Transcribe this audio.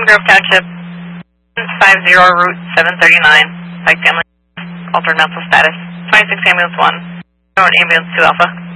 Grove Township, 50 Route 739, Pike Family, altered mental status, 26 Ambulance 1, Ambulance 2 Alpha.